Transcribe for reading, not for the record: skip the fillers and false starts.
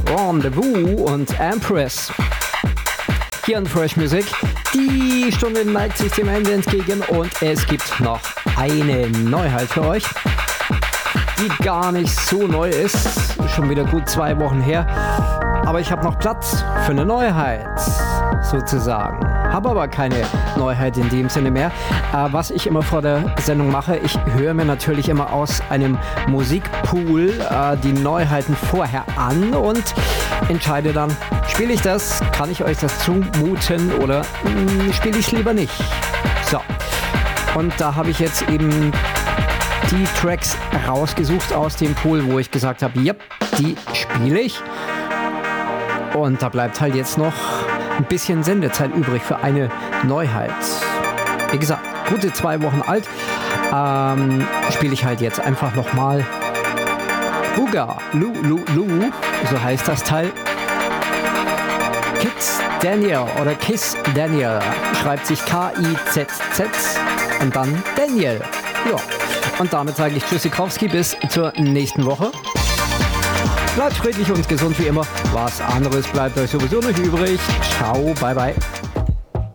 Rendezvous und Empress. Hier an Fresh Music. Die Stunde neigt sich dem Ende entgegen und es gibt noch eine Neuheit für euch, die gar nicht so neu ist. Schon wieder gut 2 Wochen her. Aber ich habe noch Platz für eine Neuheit, sozusagen. Habe aber keine Neuheit in dem Sinne mehr. Was ich immer vor der Sendung mache, ich höre mir natürlich immer aus einem Musikpool die Neuheiten vorher an und entscheide dann, spiele ich das, kann ich euch das zumuten oder spiele ich es lieber nicht. So, und da habe ich jetzt eben die Tracks rausgesucht aus dem Pool, wo ich gesagt habe, ja, die spiele ich. Und da bleibt halt jetzt noch ein bisschen Sendezeit übrig für eine Neuheit. Wie gesagt, gute 2 Wochen alt. Spiele ich halt jetzt einfach nochmal Booga Lu Lu Lu, so heißt das Teil. Kiss Daniel oder Kiss Daniel schreibt sich K-I-Z-Z und dann Daniel. Ja. Und damit sage ich Tschüssikowski bis zur nächsten Woche. Bleibt friedlich und gesund wie immer. Was anderes bleibt euch sowieso nicht übrig. Ciao, bye bye.